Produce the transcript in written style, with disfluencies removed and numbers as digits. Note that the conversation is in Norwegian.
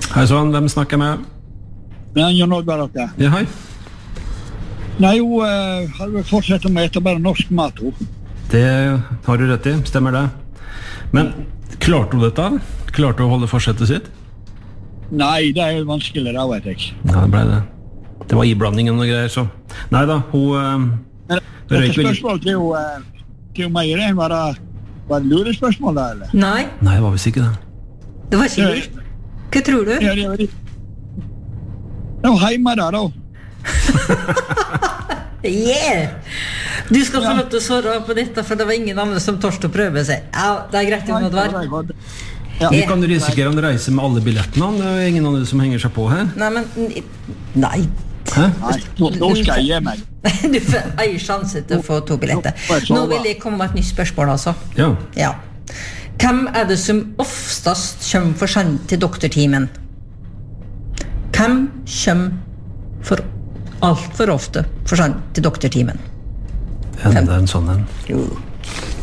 Hei sånn, hvem snakker jeg med? Men Jon Oddvar dere. Ja, hei. Nei, jo, har vi fortsatt med å ete bare norsk mat, jo. Det har du rett i, stemmer det. Men klarte du dette? Klarte du å holde forsettet sitt? Nei, det jo vanskelig, da vet jeg. Ja, det ble det. Det var iblandingen og greier, så. Nei da, hun Dette spørsmålet til Meieren, var det lurespørsmål da, eller? Nei, Nei, det var visst ikke det. det var ikke lurt. Hva tror du? Ja, det var det. Det var hjemme da, da. Yeah! Du skal få lov til å svare på dette, for det var ingen andre som tørste å prøve seg. Ja, det greit, Jon Oddvar. Vi kan risikere å reise med alle billettene. Det jo ingen andre som henger seg på her. Nei, men... Nei. Hæ? Nei, nå skal jeg gi meg. Du får en sjanse til å få 2 billetter. Nå vil jeg komme med et nytt spørsmål, altså. Ja. Ja. Hvem det som oftest kommer for sent til doktortimen? Hvem kommer for alt for ofte for sent til doktortimen? Enda en sånn en. Jo.